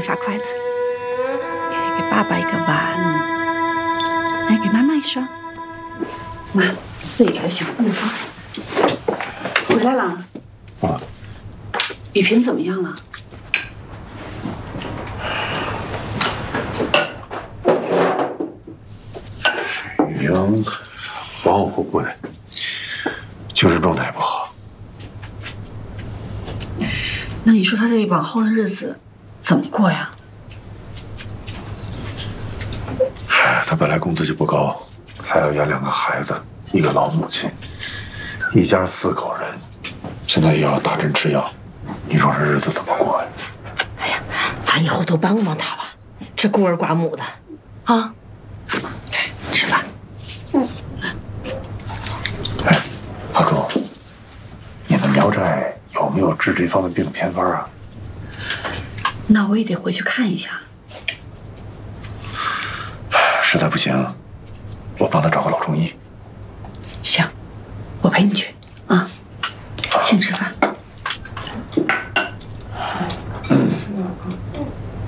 发筷子，给爸爸一个碗，来给妈妈一双。妈，自己给他想啊。回来了。 啊。 雨萍怎么样了？ 雨萍恍恍惚惚的，精神状态不好。 那你说他这往后的日子怎么过呀？ 他本来工资就不高，还要养2个孩子，1个老母亲，一家4口人，现在又要打针吃药，你说这日子怎么过呀？ 哎呀，咱以后都帮帮他吧，这孤儿寡母的，啊！ 吃饭。 哎，老朱，你们苗寨有没有治这方面病的偏方啊？ 那我也得回去看一下。 实在不行，我帮他找个老中医。 行，我陪你去啊。先吃饭。